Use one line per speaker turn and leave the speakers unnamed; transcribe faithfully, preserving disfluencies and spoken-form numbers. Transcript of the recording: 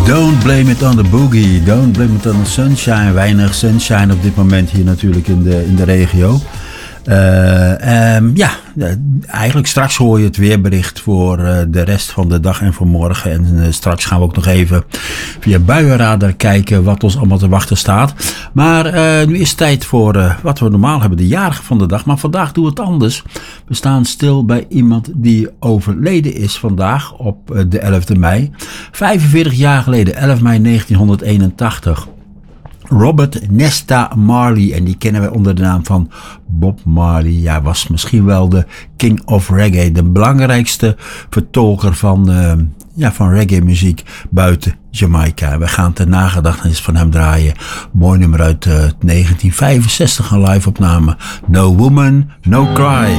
Don't blame it on the boogie, don't blame it on the sunshine. Weinig sunshine op dit moment hier natuurlijk in de, in de regio. Uh, um, ja, eigenlijk straks hoor je het weerbericht voor uh, de rest van de dag en voor morgen. En uh, straks gaan we ook nog even via Buienradar kijken wat ons allemaal te wachten staat. Maar uh, nu is het tijd voor uh, wat we normaal hebben, de jarige van de dag. Maar vandaag doen we het anders. We staan stil bij iemand die overleden is vandaag op uh, de elfde mei. vijfenveertig jaar geleden, elf mei negentienhonderdeenentachtig. Robert Nesta Marley, en die kennen wij onder de naam van Bob Marley. Ja, was misschien wel de King of Reggae, de belangrijkste vertolker van, uh, ja, van reggae muziek buiten Jamaica. We gaan ter nagedachtenis van hem draaien. Mooi nummer uit uh, negentien vijfenzestig, een live opname. No Woman, No Cry.